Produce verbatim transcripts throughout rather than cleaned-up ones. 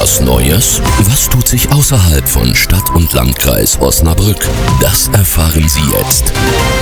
Was Neues? Was tut sich außerhalb von Stadt und Landkreis Osnabrück? Das erfahren Sie jetzt.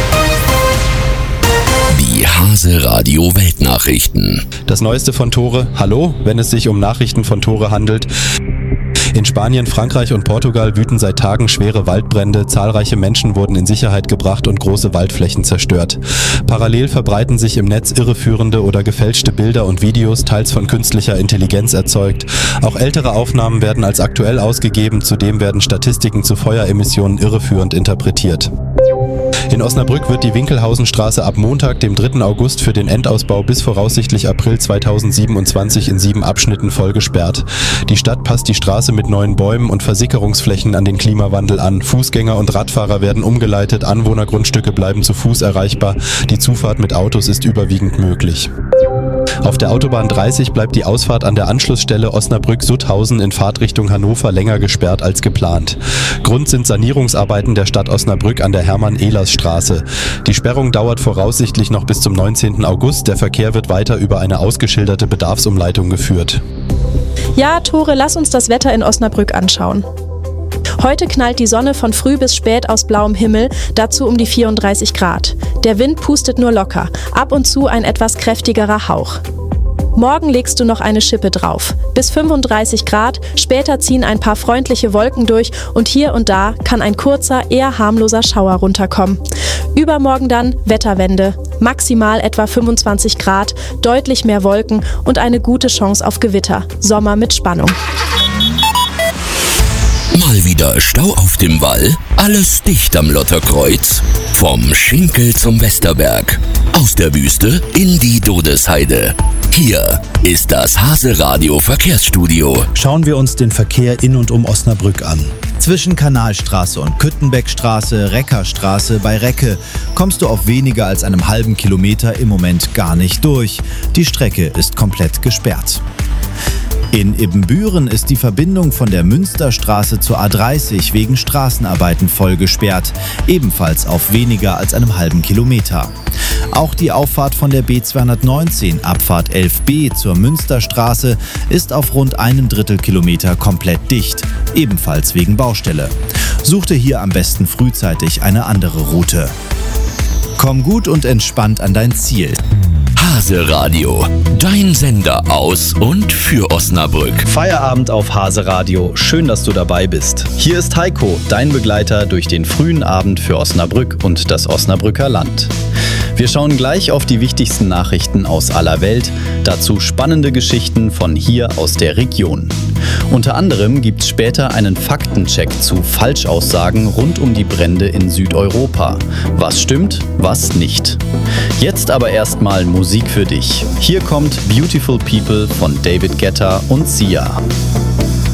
Die Hase Radio Weltnachrichten. Das Neueste von Tore. Hallo, wenn es sich um Nachrichten von Tore handelt. In Spanien, Frankreich und Portugal wüten seit Tagen schwere Waldbrände. Zahlreiche Menschen wurden in Sicherheit gebracht und große Waldflächen zerstört. Parallel verbreiten sich im Netz irreführende oder gefälschte Bilder und Videos, teils von künstlicher Intelligenz erzeugt. Auch ältere Aufnahmen werden als aktuell ausgegeben. Zudem werden Statistiken zu Feueremissionen irreführend interpretiert. In Osnabrück wird die Winkelhausenstraße ab Montag, dem dritten August, für den Endausbau bis voraussichtlich April zweitausendsiebenundzwanzig in sieben Abschnitten voll gesperrt. Die Stadt passt die Straße mit neuen Bäumen und Versickerungsflächen an den Klimawandel an. Fußgänger und Radfahrer werden umgeleitet, Anwohnergrundstücke bleiben zu Fuß erreichbar. Die Zufahrt mit Autos ist überwiegend möglich. Auf der Autobahn dreißig bleibt die Ausfahrt an der Anschlussstelle Osnabrück-Sutthausen in Fahrtrichtung Hannover länger gesperrt als geplant. Grund sind Sanierungsarbeiten der Stadt Osnabrück an der Hermann-Ehlers-Straße. Die Sperrung dauert voraussichtlich noch bis zum neunzehnten August. Der Verkehr wird weiter über eine ausgeschilderte Bedarfsumleitung geführt. Ja, Tore, lass uns das Wetter in Osnabrück anschauen. Heute knallt die Sonne von früh bis spät aus blauem Himmel, dazu um die vierunddreißig Grad. Der Wind pustet nur locker, ab und zu ein etwas kräftigerer Hauch. Morgen legst du noch eine Schippe drauf. Bis fünfunddreißig Grad, später ziehen ein paar freundliche Wolken durch und hier und da kann ein kurzer, eher harmloser Schauer runterkommen. Übermorgen dann Wetterwende. Maximal etwa fünfundzwanzig Grad, deutlich mehr Wolken und eine gute Chance auf Gewitter. Sommer mit Spannung. Mal wieder Stau auf dem Wall? Alles dicht am Lotterkreuz? Vom Schinkel zum Westerberg. Aus der Wüste in die Dodesheide. Hier ist das Hase Radio Verkehrsstudio. Schauen wir uns den Verkehr in und um Osnabrück an. Zwischen Kanalstraße und Küttenbeckstraße, Reckerstraße bei Recke kommst du auf weniger als einem halben Kilometer im Moment gar nicht durch. Die Strecke ist komplett gesperrt. In Ibbenbüren ist die Verbindung von der Münsterstraße zur A dreißig wegen Straßenarbeiten voll gesperrt, ebenfalls auf weniger als einem halben Kilometer. Auch die Auffahrt von der B zweihundertneunzehn, Abfahrt elf b zur Münsterstraße, ist auf rund einem Drittel Kilometer komplett dicht, ebenfalls wegen Baustelle. Such dir hier am besten frühzeitig eine andere Route. Komm gut und entspannt an dein Ziel. Hase Radio, dein Sender aus und für Osnabrück. Feierabend auf Hase Radio. Schön, dass du dabei bist. Hier ist Heiko, dein Begleiter durch den frühen Abend für Osnabrück und das Osnabrücker Land. Wir schauen gleich auf die wichtigsten Nachrichten aus aller Welt, dazu spannende Geschichten von hier aus der Region. Unter anderem gibt's später einen Faktencheck zu Falschaussagen rund um die Brände in Südeuropa. Was stimmt, was nicht. Jetzt aber erstmal Musik für dich. Hier kommt Beautiful People von David Guetta und Sia.